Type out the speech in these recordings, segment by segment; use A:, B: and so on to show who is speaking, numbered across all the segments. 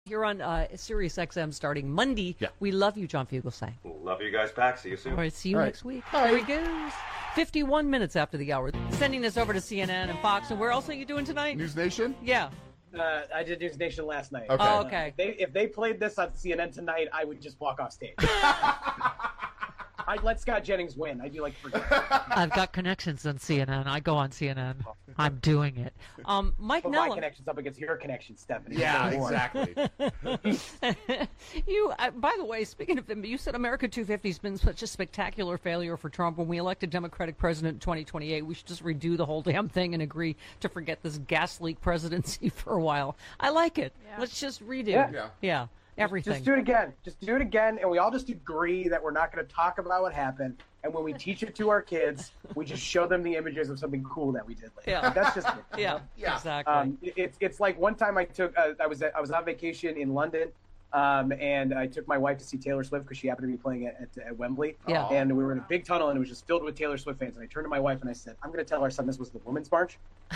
A: You're on Sirius XM starting Monday.
B: Yeah.
A: We love you, John Fugelsang.
C: Love you guys back. See you soon.
A: All right, see you next week. There he goes. 51 minutes after the hour. Sending this over to CNN and Fox. And where else are you doing tonight?
B: News Nation?
A: Yeah.
D: I did News Nation last night.
B: Okay.
A: Oh, okay.
D: If they played this on CNN tonight, I would just walk off stage. I'd let Scott Jennings win. I'd be like, forget it.
A: I've got connections on CNN. I go on CNN. I'm doing it. Mike
D: Put
A: Nella.
D: my connections up against your connections, Stephanie.
B: Yeah, exactly.
A: You, by the way, speaking of them, you said America 250 has been such a spectacular failure for Trump. When we elect a Democratic president in 2028, we should just redo the whole damn thing and agree to forget this gas leak presidency for a while. I like it. Yeah. Let's just redo. Yeah. Everything.
D: Just do it again. Just do it again, and we all just agree that we're not going to talk about what happened. And when we teach it to our kids, we just show them the images of something cool that we did later.
A: Yeah.
D: That's just it.
A: Yeah, exactly.
D: It's like one time I was on vacation in London, and I took my wife to see Taylor Swift because she happened to be playing at Wembley.
A: Yeah.
D: And we were in a big tunnel, and it was just filled with Taylor Swift fans. And I turned to my wife and I said, "I'm going to tell our son this was the Women's March."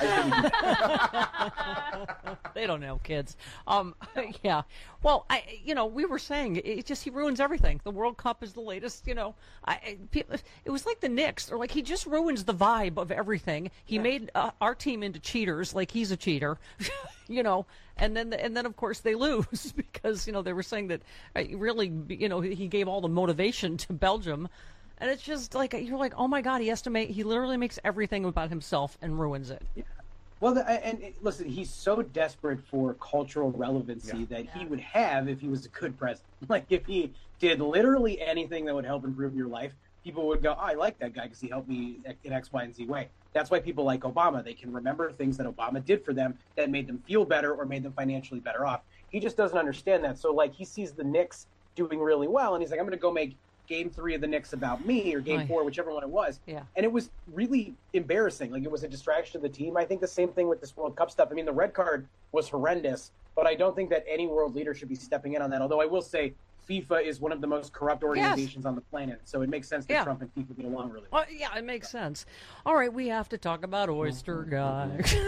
A: They don't know, kids. Yeah. Well, we were saying he ruins everything. The World Cup is the latest. It was like the Knicks, or like he just ruins the vibe of everything. He made our team into cheaters, like he's a cheater. And then of course they lose because they were saying that really he gave all the motivation to Belgium. And it's just like, you're like, oh my God, he literally makes everything about himself and ruins it.
D: Yeah. Well, listen, he's so desperate for cultural relevancy that he would have if he was a good president. Like, if he did literally anything that would help improve your life, people would go, oh, I like that guy because he helped me in X, Y, and Z way. That's why people like Obama. They can remember things that Obama did for them that made them feel better or made them financially better off. He just doesn't understand that. So, like, he sees the Knicks doing really well, and he's like, I'm going to go make Game 3 of the Knicks about me, or Game 4, whichever one it was.
A: Yeah. And
D: it was really embarrassing. Like, it was a distraction to the team. I think the same thing with this World Cup stuff. I mean, the red card was horrendous, but I don't think that any world leader should be stepping in on that. Although I will say FIFA is one of the most corrupt organizations on the planet, so it makes sense that Trump and FIFA get along really well.
A: Well, yeah, it makes sense. All right, we have to talk about Oyster Guy.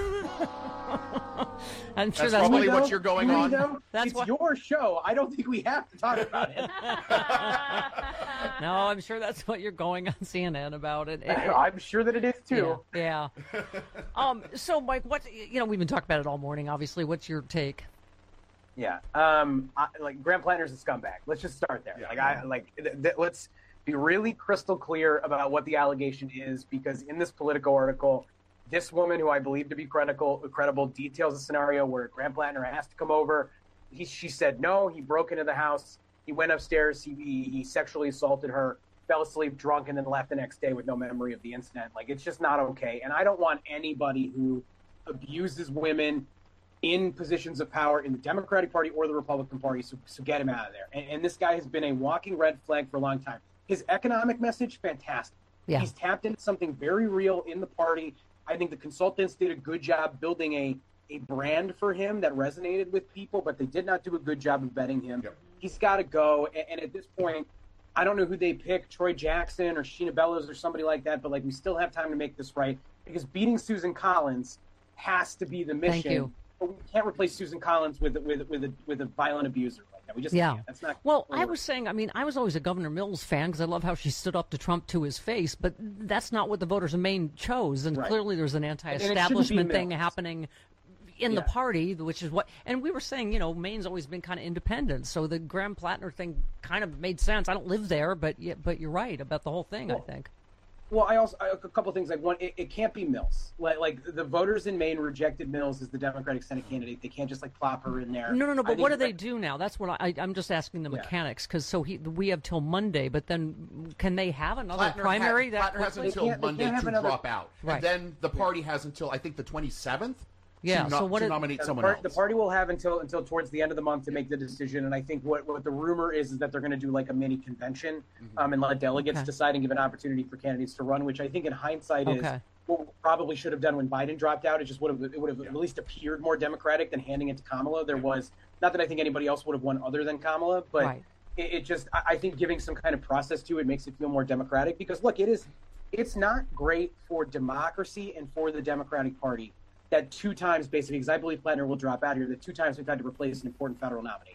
A: I'm sure
B: that's probably what you're going on.
D: It's your show. I don't think we have to talk about it.
A: No, I'm sure that's what you're going on CNN about it.
D: I'm sure that it is too.
A: Yeah. So, Mike, we've been talking about it all morning. Obviously, what's your take?
D: Yeah. Like, Graham Plattner's a scumbag. Let's just start there. Yeah. Let's be really crystal clear about what the allegation is, because in this Politico article, this woman, who I believe to be credible, details a scenario where Graham Plattner has to come over. She said no. He broke into the house. He went upstairs. He sexually assaulted her, fell asleep drunk, and then left the next day with no memory of the incident. Like, it's just not okay. And I don't want anybody who abuses women in positions of power in the Democratic Party or the Republican Party, so get him out of there. And this guy has been a walking red flag for a long time. His economic message, fantastic. Yeah. He's tapped into something very real in the party. I think the consultants did a good job building a brand for him that resonated with people, but they did not do a good job of vetting him. Yep. He's got to go. And at this point, I don't know who they pick, Troy Jackson or Sheena Bellows or somebody like that, but we still have time to make this right, because beating Susan Collins has to be the mission.
A: Thank you.
D: But we can't replace Susan Collins with a violent abuser like that. We just can't. That's not.
A: Well, I was saying, I was always a Governor Mills fan because I love how she stood up to Trump to his face, but that's not what the voters in Maine chose, and clearly there's an anti-establishment thing happening in the party, which is what. And we were saying, Maine's always been kind of independent, so the Graham Plattner thing kind of made sense. I don't live there, but you're right about the whole thing. I think.
D: Well, a couple of things. Like, one, it can't be Mills. Like the voters in Maine rejected Mills as the Democratic Senate candidate. They can't just plop her in there.
A: No. But what do they do now? That's what I'm just asking the mechanics, because we have till Monday. But then can they have another primary?
B: Plattner has until Monday to drop out, and then the party has until I think the 27th.
A: Yeah.
B: To nominate someone else.
D: The party will have until towards the end of the month to make the decision. And I think what the rumor is that they're going to do a mini convention, and let delegates decide and give an opportunity for candidates to run, which I think in hindsight is what we probably should have done when Biden dropped out. It would have at least appeared more Democratic than handing it to Kamala. There was, not that I think anybody else would have won other than Kamala, but it just, I think giving some kind of process to it makes it feel more Democratic, because look, it's not great for democracy and for the Democratic Party that two times, basically, because I believe Plattner will drop out here, that two times we've had to replace an important federal nominee.